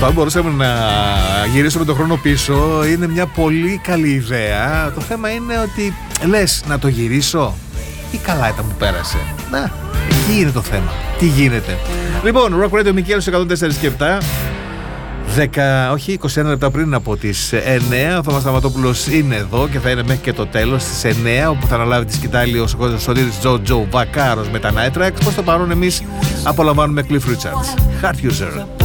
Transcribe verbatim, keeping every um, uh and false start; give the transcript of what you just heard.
Το αν μπορούσαμε να γυρίσουμε τον χρόνο πίσω είναι μια πολύ καλή ιδέα. Το θέμα είναι ότι λες να το γυρίσω ή καλά ήταν που πέρασε. Να, εκεί είναι το θέμα. Τι γίνεται. Λοιπόν, Rock Radio Μικέλος εκατόν τέσσερα και επτά. δέκα, όχι, είκοσι ένα λεπτά πριν από τις εννέα. Ο Θωμάς Σταματόπουλος είναι εδώ και θα είναι μέχρι και το τέλος στις εννέα, όπου θα αναλάβει τη σκητάλη ο Σωτήρης Τζο Τζο Βακάρος με τα Night Tracks. Προς το παρόν εμείς απολαμβάνουμε Cliff Richards, Heart User.